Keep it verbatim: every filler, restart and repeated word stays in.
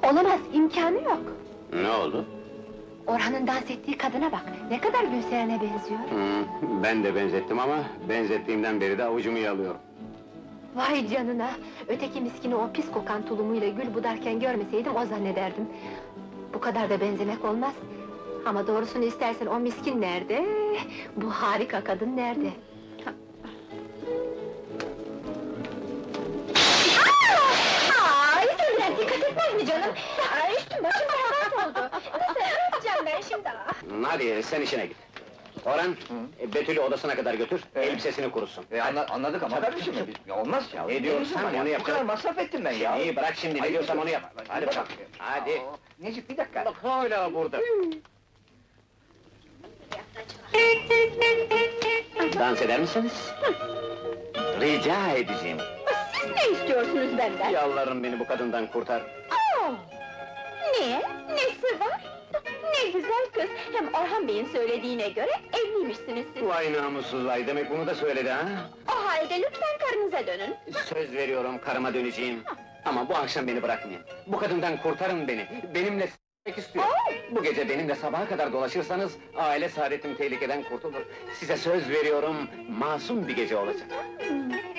Olamaz, imkanı yok! Ne oldu? Orhan'ın dans ettiği kadına bak, ne kadar Gülseren'e benziyor! Hmm, ben de benzettim ama, benzettiğimden beri de avucumu yalıyorum. Vay canına! Öteki miskini o pis kokan tulumuyla gül budarken görmeseydim o zannederdim. Bu kadar da benzemek olmaz. Ama doğrusunu istersen o miskin nerede? Bu harika kadın nerede? Aa, İzmir'den dikkat etmez mi canım? Aa, üstüm başım harap oldu. Nasıl, ne yapacağım ben şimdi? Hadi, sen işine git. Orhan, e, Betül'ü odasına kadar götür, Evet. elbisesini kurusun. E, anla- anladık ama Çabuk, kardeşim, çabuk. ya, olmaz ya. Ne diyorsan Lüzum var ya, onu Bu yapacağız. kadar masraf ettim ben ya. İyi, bırak şimdi, ne Ay, diyorsam dur. onu yap. Hadi Bak, bak, hadi. Aa, Necip, bir dakika. Bak hala burada. Dans eder misiniz? Rica edeceğim. Siz ne istiyorsunuz benden? Yalvarırım beni bu kadından kurtar. Aa! Niye? Nesi var? Ne güzel kız! Hem Orhan Bey'in söylediğine göre evliymişsiniz siz. Vay namussuz vay, demek bunu da söyledi ha? O halde lütfen karınıza dönün. Söz veriyorum, karıma döneceğim. Ama bu akşam beni bırakmayın. Bu kadından kurtarın beni. Benimle s**mek istiyor. Bu gece benimle sabaha kadar dolaşırsanız, aile saadetim tehlikeden kurtulur. Size söz veriyorum, masum bir gece olacak. Hmm.